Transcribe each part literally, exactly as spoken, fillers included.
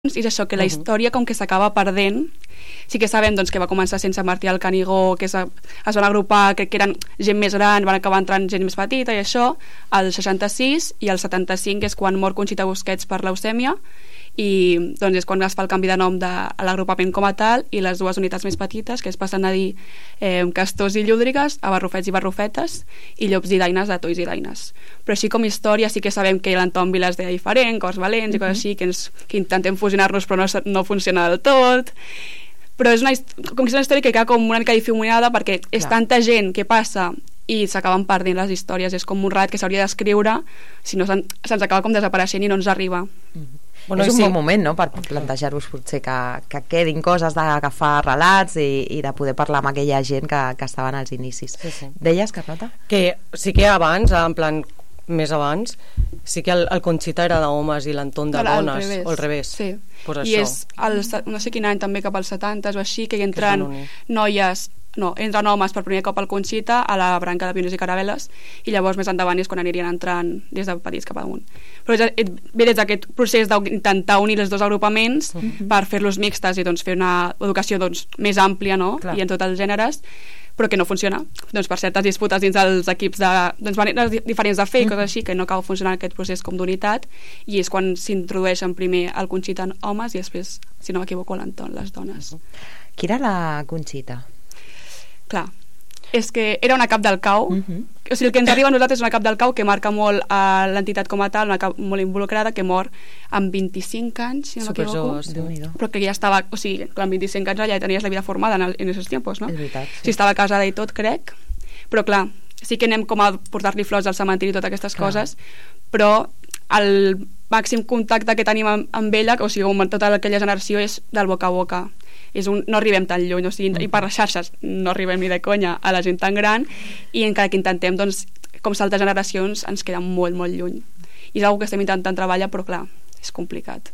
i és això, que la història com que s'acaba perdent. Sí que sabem doncs, que va començar sense Martí el Canigó, que es, es van agrupar, crec que eren gent més gran, van acabar entrant gent més petita i això, al seixanta-sis, i al setanta-cinc és quan mor Conxita Busquets per leucèmia, i doncs és quan es fa el canvi de nom de l'agrupament com a tal, i les dues unitats més petites, que es passen a dir eh, Castors i Llúdrigues, a Barrufets i Barrufetes, i Llops i Daines a Tois i Daines. Però així com història sí que sabem que l'Anton Vila es deia diferent, Cors Valents i coses així, que, ens, que intentem fusionar-nos però no, no funciona del tot. Però és una, com que és una història que queda com una mica difuminada perquè Clar. És tanta gent que passa i s'acaben perdent les històries. És com un rat que s'hauria d'escriure, si no se'ns se acaba com desapareixent i no ens arriba. Mm-hmm. Bueno, és un sí. bon moment, no?, per plantejar-vos potser que, que quedin coses d'agafar relats i, i de poder parlar amb aquella gent que, que estaven als inicis. Sí, sí. Deies, Carlota? Que sí que abans, en plan més abans, sí que el, el Conxita era d'homes i l'Anton de al, dones, al o al revés. Sí. Pues I això. és el, no sé quin any també, cap als setanta o així, que hi entren noies, no, entren homes per primer cop al Conxita a la branca de Pioners i Caravel·les, i llavors més endavant és quan anirien entrant des de petits cap amunt. Però és, ve des d'aquest procés d'intentar unir els dos agrupaments uh-huh. per fer-los mixtes i doncs, fer una educació doncs, més àmplia, no? I en tots els gèneres, però que no funciona, doncs per certes disputes dins dels equips de doncs, maneres diferents de fer i coses així, que no acaba funcionant aquest procés com d'unitat, i és quan s'introdueixen primer el Conxita en homes i després, si no m'equivoco, l'Anton, les dones. Qui era la Conxita? Clar, és que era una cap del cau, uh-huh. o sigui, el que ens arriba a nosaltres és una cap del cau que marca molt a l'entitat com a tal, una cap molt involucrada, que mor amb vint-i-cinc anys, si no m'equivoco, però que ja estava, o sigui, amb vint-i-cinc anys ja tenies la vida formada en, el, en esos tiempos, no? És veritat, sí. O sigui, estava casada i tot, crec, però clar, sí que anem com a portar-li flors al cementiri i totes aquestes clar. Coses, però el màxim contacte que tenim amb, amb ella, o sigui, amb tota aquella generació, és del boca a boca. És un, no arribem tan lluny, o sigui, i per les xarxes no arribem ni de conya a la gent tan gran, i encara que intentem, doncs, com saltar generacions, ens queda molt, molt lluny. I és una cosa que estem intentant treballar, però clar, és complicat.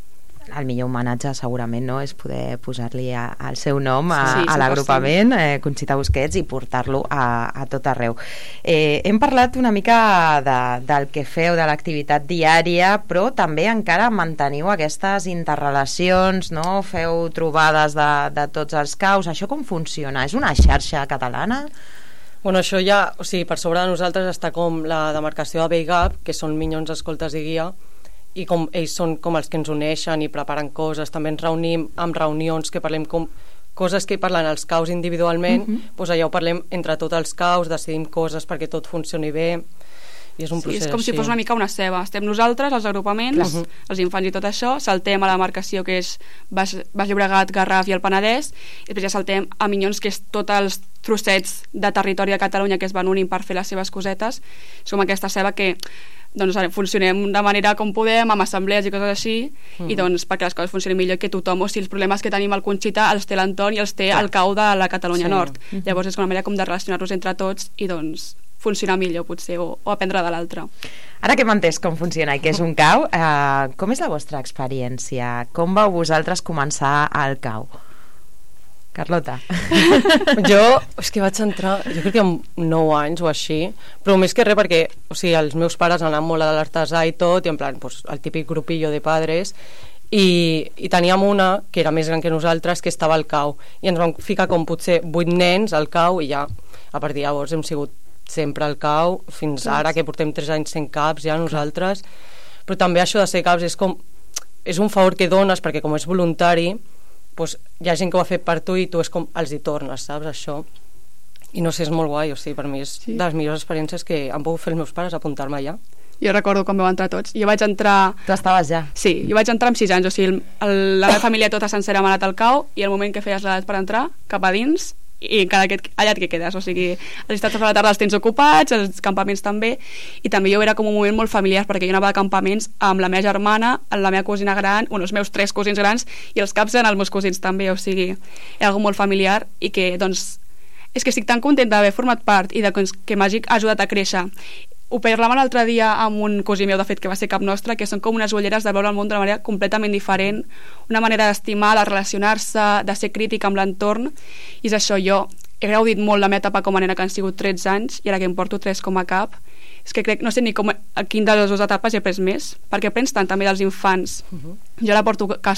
El millor homenatge segurament, no?, és poder posar-li a, al seu nom a, sí, sí, a l'agrupament eh, Conxita Busquets i portar-lo a, a tot arreu. Eh, hem parlat una mica de, del que feu, de l'activitat diària, però també encara manteniu aquestes interrelacions, no? Feu trobades de, de tots els caus. Això com funciona? És una xarxa catalana? Bueno, això ja, o sigui, per sobre de nosaltres està com la demarcació de Beigap, que són Minyons, Escoltes i Guia, i com ells són com els que ens uneixen i preparen coses. També ens reunim amb reunions que parlem com coses que hi parlen els caus individualment, uh-huh. doncs allà ho parlem entre tots els caus, decidim coses perquè tot funcioni bé, i és un procés sí, és com així. Si fos una mica una ceba. Estem nosaltres, els agrupaments, uh-huh. els infants i tot això, saltem a la demarcació que és Baix, Baix Llobregat, Garraf i el Penedès, i després ja saltem a Minyons, que és tots els trossets de territori de Catalunya que es van unint per fer les seves cosetes. És com aquesta ceba que doncs funcionem de manera com podem, amb assemblees i coses així, mm. i doncs perquè les coses funcionin millor que tothom, o sigui, els problemes que tenim al Conxita els té l'Anton i els té el cau de la Catalunya sí. Nord. Mm-hmm. Llavors és una manera com de relacionar-nos entre tots i doncs funcionar millor potser, o, o aprendre de l'altre. Ara que hem entès com funciona i què és un cau, eh, com és la vostra experiència? Com vau vosaltres començar al cau? Carlota. Jo, és que vaig entrar, jo crec que amb nou anys o així, però més que res perquè, o sigui, els meus pares anaven molt a l'artesà i tot, i en plan, pues, el típic grupillo de padres, i, i teníem una que era més gran que nosaltres, que estava al cau, i ens vam ficar com potser vuit nens al cau, i ja, a partir de llavors hem sigut sempre al cau, fins ara que portem tres anys sent caps ja nosaltres, però també això de ser caps és com, és un favor que dones, perquè com és voluntari, pues, hi ha gent que ho ha fet per tu i tu és com els hi tornes, saps, això, i no sé, és molt guai, o sigui, per mi és sí. de les millors experiències que han pogut fer els meus pares, apuntar-me allà. Jo recordo quan vau entrar tots, jo vaig entrar... Tu estaves ja? Sí, jo vaig entrar amb sis anys, o sigui, el, el, la meva família tota sencera m'ha anat al cau, i el moment que feies l'edat per entrar, cap a dins, i encara aquest, allà et que quedes, o sigui, els estats per la tarda els tens ocupats, els campaments també, i també jo era com un moment molt familiar, perquè jo anava a campaments amb la meva germana, amb la meva cosina gran, bueno, els meus tres cosins grans, i els caps eren els meus cosins també, o sigui, era algo molt familiar, i que, doncs, és que estic tan contenta d'haver format part i de que m'hagi ajudat a créixer. Ho parlàvem l'altre dia amb un cosí meu, de fet, que va ser cap nostre, que són com unes ulleres de veure el món d'una manera completament diferent, una manera d'estimar, de relacionar-se, de ser crític amb l'entorn, i és això, jo he gaudit molt la meva etapa com a nena, que han sigut tretze anys, i ara que em porto tres com a cap, és que crec, no sé ni com, a quin de les dues etapes he après més, perquè aprens tant també dels infants. Uh -huh. Jo la porto